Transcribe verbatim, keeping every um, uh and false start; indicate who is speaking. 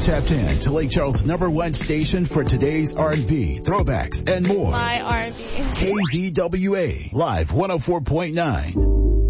Speaker 1: tapped in to Lake Charles' number one station for today's R and B, throwbacks, and more.
Speaker 2: My R and B.
Speaker 1: K Z W A, Live one oh four point nine.